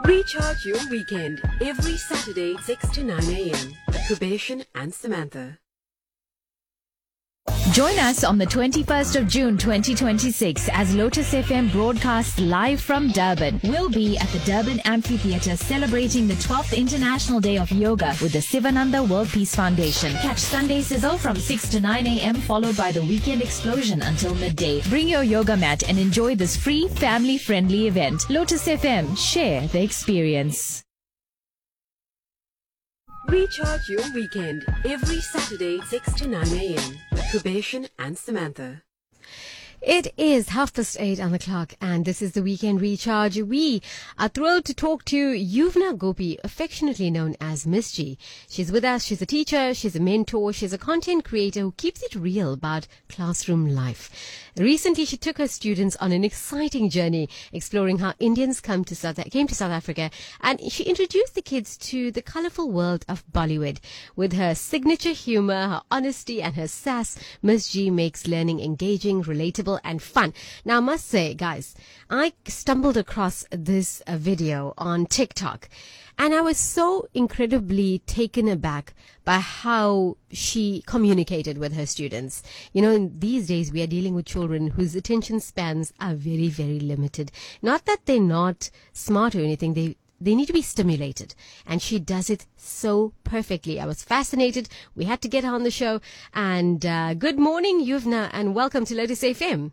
Recharge your weekend every Saturday 6 to 9 a.m. Probation and Samantha. Join us on the 21st of June 2026 as Lotus FM broadcasts live from Durban. We'll be at the Durban Amphitheatre celebrating the 12th International Day of Yoga with the Sivananda World Peace Foundation. Catch Sunday Sizzle from 6 to 9 a.m. followed by the Weekend Explosion until midday. Bring your yoga mat and enjoy this free family-friendly event. Lotus FM, share the experience. Recharge your weekend every Saturday 6 to 9 a.m. Probation and Samantha. It is 8:30 on the clock, and this is the Weekend Recharge. We are thrilled to talk to Yuvna Gopi, affectionately known as Miss G. She's with us. She's a teacher, she's a mentor, she's a content creator who keeps it real about classroom life. Recently, she took her students on an exciting journey exploring how Indians came to South Africa, and she introduced the kids to the colorful world of Bollywood. With her signature humor, her honesty, and her sass, Miss G makes learning engaging, relatable, and fun. Now, I must say, guys, I stumbled across this video on TikTok, and I was so incredibly taken aback by how she communicated with her students. You know, in these days, we are dealing with children whose attention spans are very, very limited. Not that they're not smart or anything. They need to be stimulated. And she does it so perfectly. I was fascinated. We had to get her on the show. And good morning, Yuvna, and welcome to Lotus FM.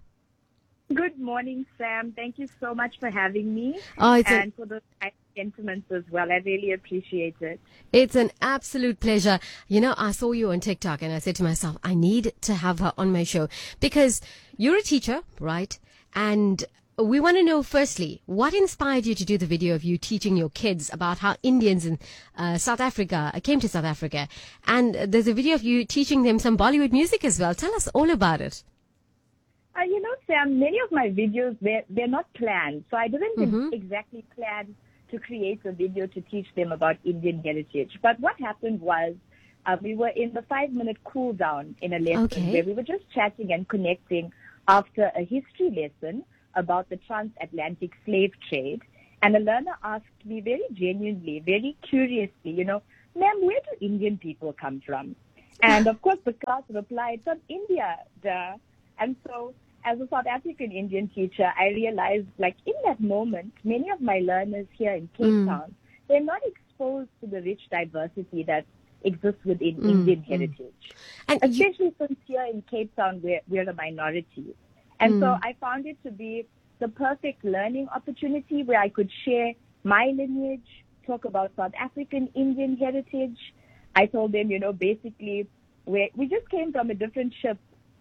Good morning, Sam. Thank you so much for having me. And for the sentiments as well. I really appreciate it. It's an absolute pleasure. You know, I saw you on TikTok and I said to myself, I need to have her on my show because you're a teacher, right? And we want to know, firstly, what inspired you to do the video of you teaching your kids about how Indians in South Africa came to South Africa? And there's a video of you teaching them some Bollywood music as well. Tell us all about it. You know, Sam, many of my videos, they're not planned. So I didn't exactly plan to create a video to teach them about Indian heritage. But what happened was we were in the 5-minute cool down in a lesson where we were just chatting and connecting after a history lesson about the transatlantic slave trade. And a learner asked me very genuinely, very curiously, you know, ma'am, where do Indian people come from? And of course, the class replied, from India, duh. And so as a South African Indian teacher, I realized, like, in that moment, many of my learners here in Cape Town, they're not exposed to the rich diversity that exists within Indian heritage. And especially since here in Cape Town, we're a minority. And so I found it to be the perfect learning opportunity where I could share my lineage, talk about South African Indian heritage. I told them, you know, basically, we just came from a different ship.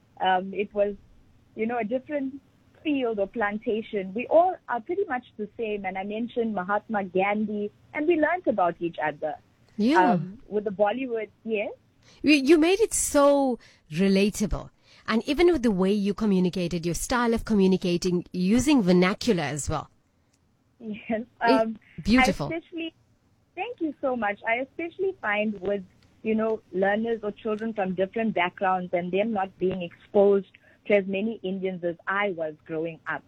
It was, you know, a different field or plantation. We all are pretty much the same. And I mentioned Mahatma Gandhi, and we learned about each other. Yeah. With the Bollywood, yes. You made it so relatable. And even with the way you communicated, your style of communicating, using vernacular as well. Yes. Beautiful. Thank you so much. I especially find with, you know, learners or children from different backgrounds and them not being exposed to as many Indians as I was growing up.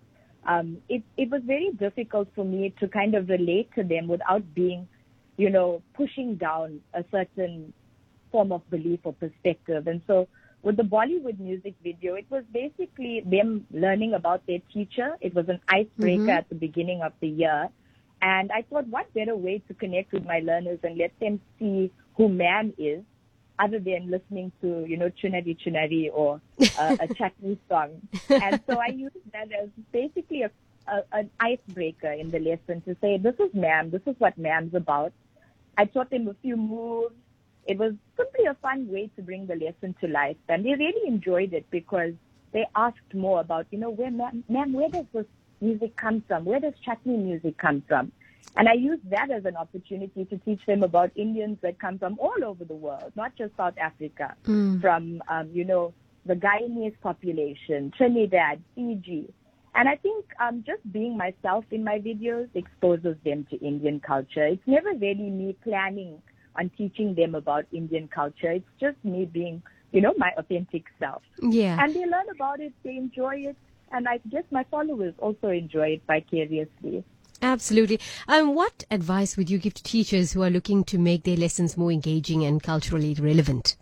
It was very difficult for me to kind of relate to them without being, you know, pushing down a certain form of belief or perspective. And so with the Bollywood music video, it was basically them learning about their teacher. It was an icebreaker at the beginning of the year. And I thought, what better way to connect with my learners and let them see who man is, other than listening to, you know, Chunari Chunari or a chutney song. And so I used that as basically an icebreaker in the lesson to say, this is ma'am, this is what ma'am's about. I taught them a few moves. It was simply a fun way to bring the lesson to life. And they really enjoyed it because they asked more about, you know, ma'am, where does this music come from? Where does chutney music come from? And I used that as an opportunity to teach them about Indians that come from all over the world, not just South Africa, from, you know, the Guyanese population, Trinidad, Fiji. And I think just being myself in my videos exposes them to Indian culture. It's never really me planning on teaching them about Indian culture. It's just me being, you know, my authentic self. Yeah. And they learn about it, they enjoy it, and I guess my followers also enjoy it vicariously. Absolutely. What advice would you give to teachers who are looking to make their lessons more engaging and culturally relevant?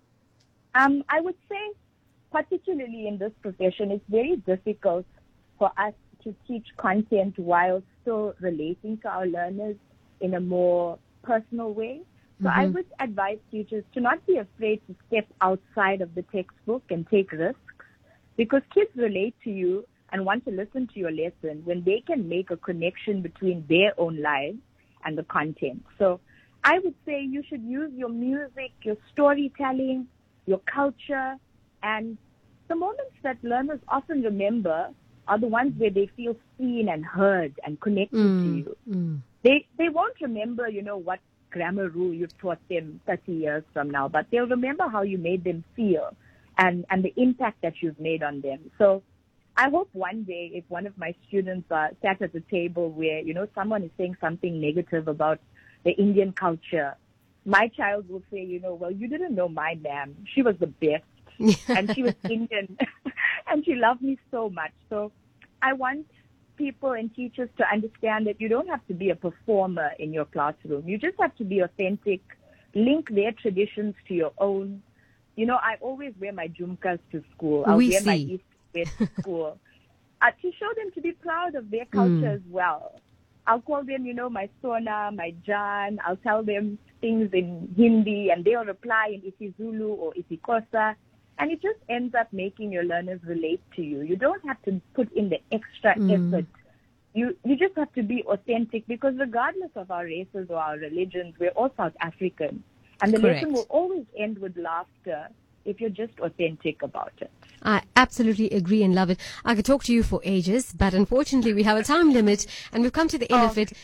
I would say, particularly in this profession, it's very difficult for us to teach content while still relating to our learners in a more personal way. So I would advise teachers to not be afraid to step outside of the textbook and take risks, because kids relate to you and want to listen to your lesson when they can make a connection between their own lives and the content. So I would say you should use your music, your storytelling, your culture, and the moments that learners often remember are the ones where they feel seen and heard and connected to you. They won't remember, what grammar rule you've taught them 30 years from now, but they'll remember how you made them feel and the impact that you've made on them. So I hope one day, if one of my students are sat at a table where, someone is saying something negative about the Indian culture, my child will say, well, you didn't know my ma'am. She was the best. And she was Indian. And she loved me so much. So I want people and teachers to understand that you don't have to be a performer in your classroom. You just have to be authentic, link their traditions to your own. I always wear my jhumkas to school. I'll wear my East to school to show them to be proud of their culture as well. I'll call them, my Sona, my Jan. I'll tell them things in Hindi and they'll reply in isiZulu or isiXhosa. And it just ends up making your learners relate to you. You don't have to put in the extra effort. You just have to be authentic, because regardless of our races or our religions, we're all South African. And the lesson will always end with laughter if you're just authentic about it. I absolutely agree and love it. I could talk to you for ages, but unfortunately we have a time limit and we've come to the end of it.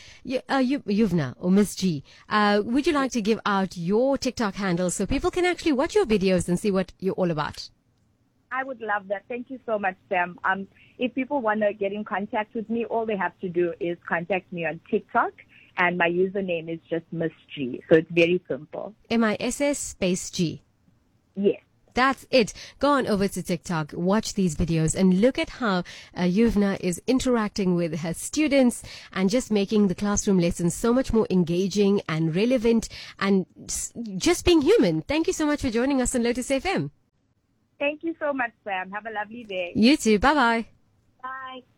Yuvna or Miss G, would you like to give out your TikTok handle so people can actually watch your videos and see what you're all about? I would love that. Thank you so much, Sam. If people want to get in contact with me, all they have to do is contact me on TikTok, and my username is just Miss G. So it's very simple. MISS space G. Yes. That's it. Go on over to TikTok, watch these videos, and look at how Yuvna is interacting with her students and just making the classroom lessons so much more engaging and relevant and just being human. Thank you so much for joining us on Lotus FM. Thank you so much, Sam. Have a lovely day. You too. Bye-bye. Bye.